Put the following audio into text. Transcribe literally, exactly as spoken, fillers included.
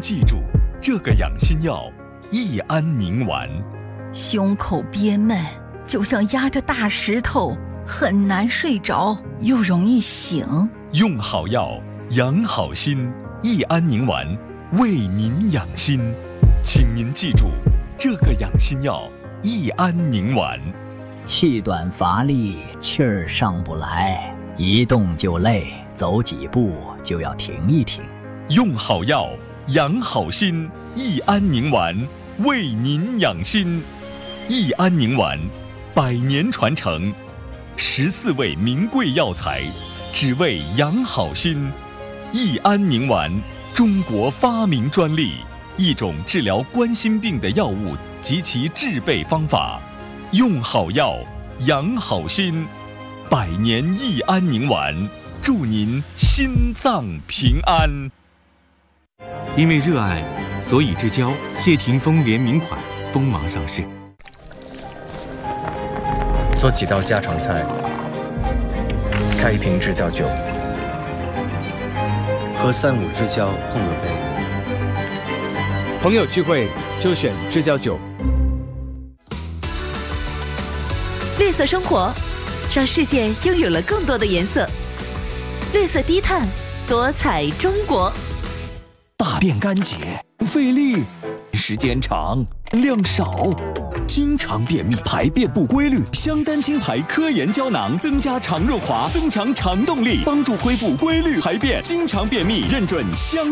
记住这个养心药益安宁丸。 胸口憋闷，就像压着大石头，很难睡着，又容易醒。 用好药，养好心，益安宁丸为您养心。请您记住这个养心药益安宁丸。 气短乏力，气儿上不来，一动就累，走几步就要停一停。 用好药，养好心，益安宁丸为您养心。益安宁丸，百年传承，十四味名贵药材，只为养好心。益安宁丸，中国发明专利，一种治疗冠心病的药物及其制备方法。用好药，养好心，百年益安宁丸，祝您心脏平安。 因为热爱，所以之交谢霆锋联名款锋芒上市。 做几道家常菜，开一瓶知交酒，和三五知交碰个杯。 朋友聚会就选知交酒。 绿色生活，让世界拥有了更多的颜色。绿色低碳，多彩中国。 大便干结，费力，时间长，量少，经常便秘，排便不规律。香丹清排科研胶囊增加肠润滑，增强肠动力，帮助恢复规律排便。经常便秘，认准香